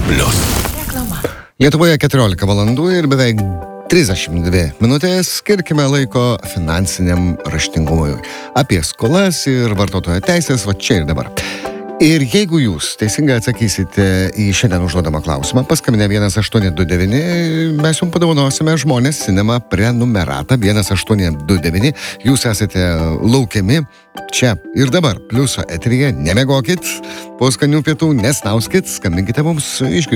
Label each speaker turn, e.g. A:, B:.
A: Reklama.
B: Lietuvoje 14 valandų ir beveik 32 minutės. Skirkime laiko finansiniam raštingumui. Apie skolas ir vartotojo teisės, va čia ir dabar. Ir jeigu jūs teisingai atsakysite į šiandien užduodamą klausimą, paskambinę 1829, mes jums padovanosime Žmonės Cinema prenumeratą 1829. Jūs esate laukiami čia ir dabar. Pliuso eteryje, nemegokit, po skanių pietų nesnauskit, skambinkite mums iš